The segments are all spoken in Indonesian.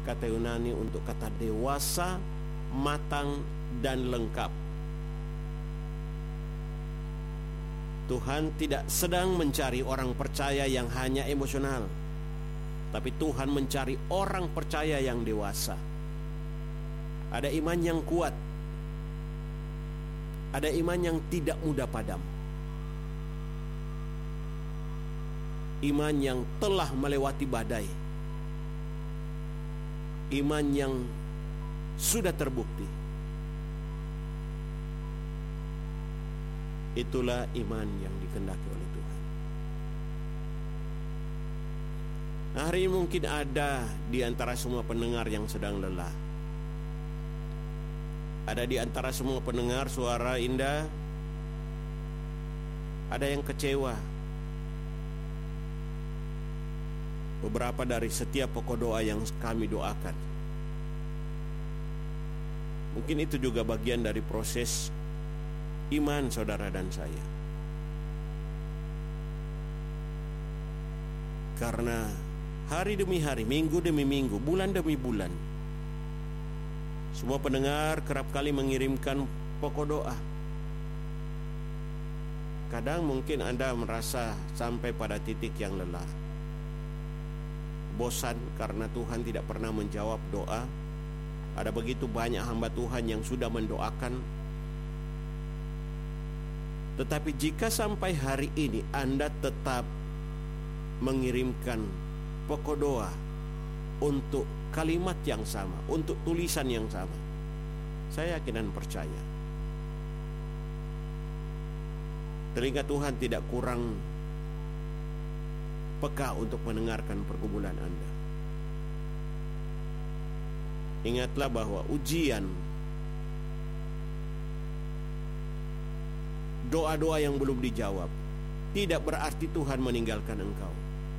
Kata Yunani untuk kata dewasa, matang, dan lengkap. Tuhan tidak sedang mencari orang percaya yang hanya emosional, tapi Tuhan mencari orang percaya yang dewasa. Ada iman yang kuat, ada iman yang tidak mudah padam, iman yang telah melewati badai, iman yang sudah terbukti. Itulah iman yang dikehendaki oleh Tuhan. Nah, hari ini mungkin ada di antara semua pendengar yang sedang lelah. Ada di antara semua pendengar suara indah. Ada yang kecewa. Beberapa dari setiap pokok doa yang kami doakan, mungkin itu juga bagian dari proses iman saudara dan saya. Karena hari demi hari, minggu demi minggu, bulan demi bulan, semua pendengar kerap kali mengirimkan pokok doa. Kadang mungkin Anda merasa sampai pada titik yang lelah, bosan karena Tuhan tidak pernah menjawab doa. Ada begitu banyak hamba Tuhan yang sudah mendoakan. Tetapi jika sampai hari ini Anda tetap mengirimkan pokok doa untuk kalimat yang sama, untuk tulisan yang sama, saya yakin dan percaya telinga Tuhan tidak kurang peka untuk mendengarkan pergumulan Anda. Ingatlah bahwa ujian, doa-doa yang belum dijawab, tidak berarti Tuhan meninggalkan engkau.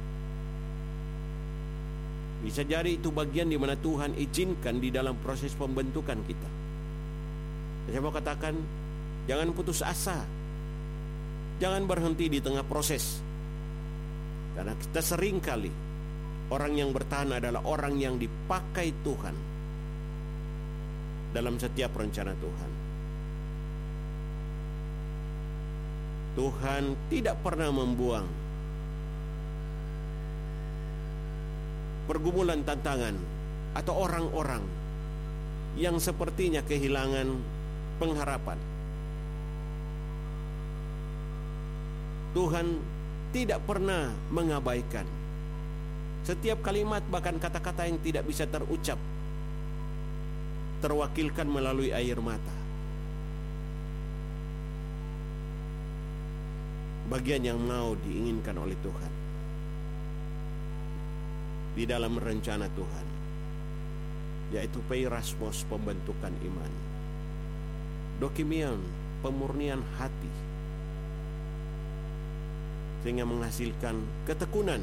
Bisa jadi itu bagian di mana Tuhan izinkan di dalam proses pembentukan kita. Saya mau katakan, jangan putus asa. Jangan berhenti di tengah proses. Karena kita sering kali, orang yang bertahan adalah orang yang dipakai Tuhan dalam setiap rencana Tuhan. Tuhan tidak pernah membuang pergumulan, tantangan, atau orang-orang yang sepertinya kehilangan pengharapan. Tuhan tidak pernah mengabaikan setiap kalimat, bahkan kata-kata yang tidak bisa terucap, terwakilkan melalui air mata. Bagian yang mau diinginkan oleh Tuhan di dalam rencana Tuhan, yaitu peirasmos, pembentukan iman, dokimion, pemurnian hati, sehingga menghasilkan ketekunan.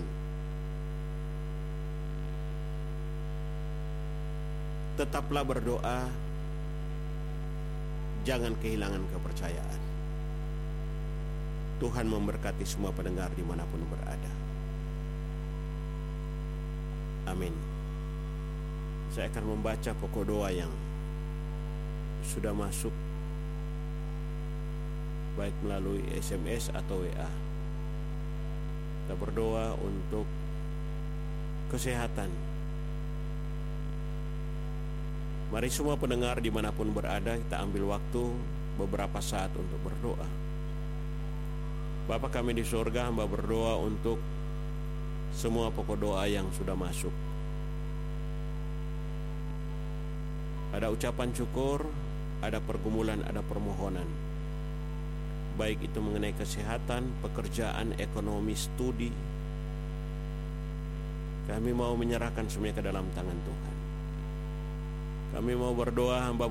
Tetaplah berdoa, jangan kehilangan kepercayaan. Tuhan memberkati semua pendengar dimanapun berada. Amin. Saya akan membaca pokok doa yang sudah masuk, baik melalui SMS atau WA. Kita berdoa untuk kesehatan. Mari semua pendengar dimanapun berada, kita ambil waktu beberapa saat untuk berdoa. Bapa kami di surga, hamba berdoa untuk semua pokok doa yang sudah masuk. Ada ucapan syukur, ada pergumulan, ada permohonan, baik itu mengenai kesehatan, pekerjaan, ekonomi, studi. Kami mau menyerahkan semuanya ke dalam tangan Tuhan. Kami mau berdoa, hamba